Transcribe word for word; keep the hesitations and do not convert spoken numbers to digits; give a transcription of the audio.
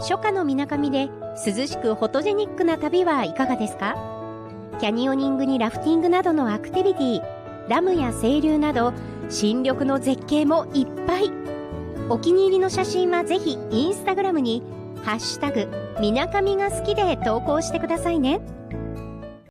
初夏のみなかみで涼しくフォトジェニックな旅はいかがですか？キャニオニングにラフティングなどのアクティビティ、ダムや清流など新緑の絶景もいっぱい。お気に入りの写真はぜひインスタグラムにハッシュタグみなかみが好きで投稿してくださいね。